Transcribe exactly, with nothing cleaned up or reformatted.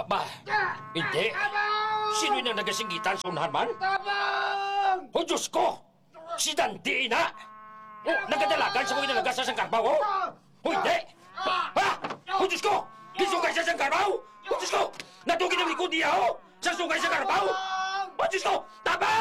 Aba, hindi. Sino yung nagasinggitan sa unahan man? Tabang! O Diyos ko! Si Dante na! O, nagadalagan sa mga nalaga sa sangkarbaw, o? O hindi! Ha? O Diyos ko! Gisugay sa sangkarbaw! O Diyos ko! Natugin ang likod niya, o! Sa sugay sa karbaw! O Diyos ko! Tabang!